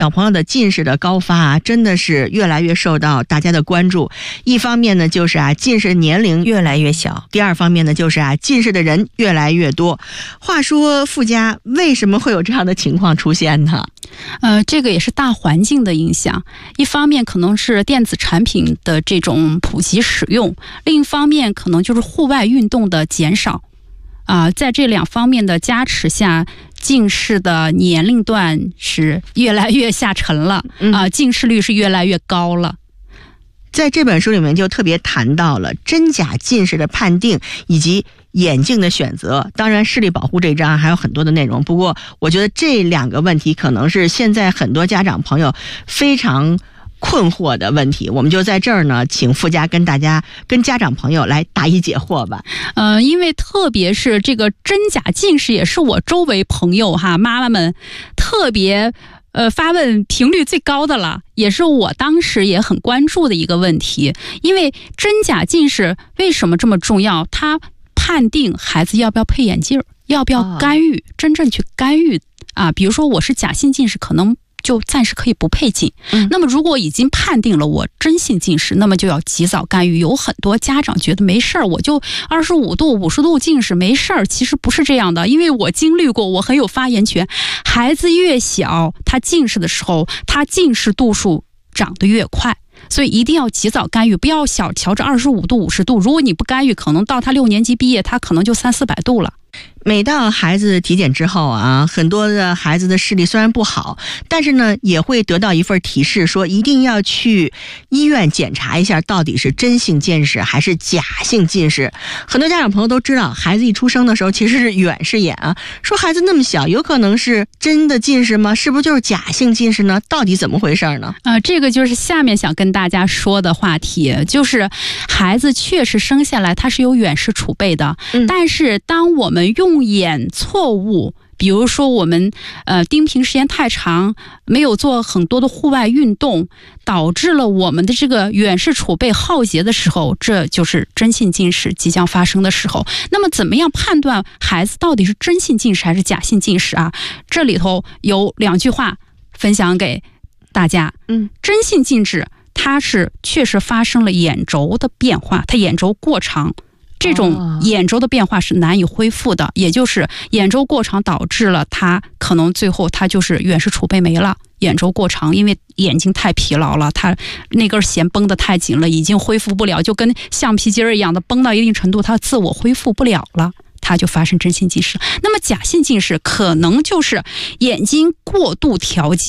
小朋友的近视的高发啊，真的是越来越受到大家的关注。一方面呢，就是近视年龄越来越小；第二方面呢，就是近视的人越来越多。话说傅家，为什么会有这样的情况出现呢？ 这个也是大环境的影响。一方面可能是电子产品的这种普及使用，另一方面可能就是户外运动的减少。在这两方面的加持下，近视的年龄段是越来越下沉了，近视率是越来越高了。 在这本书里面就特别谈到了真假近视的判定以及眼镜的选择，当然视力保护这一章还有很多的内容，不过我觉得这两个问题可能是现在很多家长朋友非常困惑的问题，我们就在这儿呢，请傅家跟家长朋友来答疑解惑吧。 因为特别是这个真假近视，也是我周围朋友妈妈们特别发问频率最高的了，也是我当时也很关注的一个问题。因为真假近视为什么这么重要？它判定孩子要不要配眼镜，要不要干预，真正去干预比如说我是假性近视，可能就暂时可以不配镜。那么如果已经判定了我真性近视，那么就要及早干预。有很多家长觉得没事儿，我就25度50度近视没事儿，其实不是这样的。因为我经历过，我很有发言权。孩子越小，他近视的时候，他近视度数长得越快，所以一定要及早干预，不要小瞧着25度50度，如果你不干预，可能到他6年级毕业，他可能就300-400度了。 每到孩子体检之后很多的孩子的视力虽然不好，但是呢也会得到一份提示，说一定要去医院检查一下到底是真性近视还是假性近视。很多家长朋友都知道，孩子一出生的时候其实是远视眼说孩子那么小，有可能是真的近视吗？是不是就是假性近视呢？到底怎么回事呢？ 这个就是下面想跟大家说的话题，就是孩子确实生下来他是有远视储备的，但是当我们用眼错误，比如说我们盯屏时间太长，没有做很多的户外运动，导致了我们的这个远视储备耗竭的时候，这就是真性近视即将发生的时候。那么怎么样判断孩子到底是真性近视还是假性近视这里头有2句话分享给大家。真性近视它是确实发生了眼轴的变化，它眼轴过长，这种眼轴的变化是难以恢复的，也就是眼轴过长导致了它可能最后它就是远视储备没了。眼轴过长，因为眼睛太疲劳了，它那根弦绷得太紧了，已经恢复不了，就跟橡皮筋一样的绷到一定程度，它自我恢复不了了，它就发生真性近视。那么假性近视可能就是眼睛过度调节，